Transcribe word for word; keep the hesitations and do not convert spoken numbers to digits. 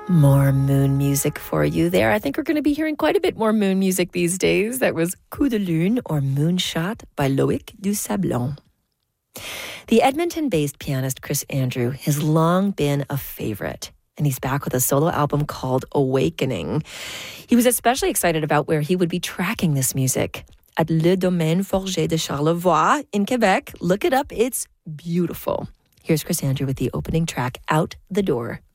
More Moon music for you there. I think we're going to be hearing quite a bit more Moon music these days. That was Coup de Lune or Moonshot by Loïc du Sablon. The Edmonton-based pianist Chris Andrew has long been a favorite, and he's back with a solo album called Awakening. He was especially excited about where he would be tracking this music. At Le Domaine Forget de Charlevoix in Quebec. Look it up, it's beautiful. Here's Chris Andrew with the opening track, Out the Door.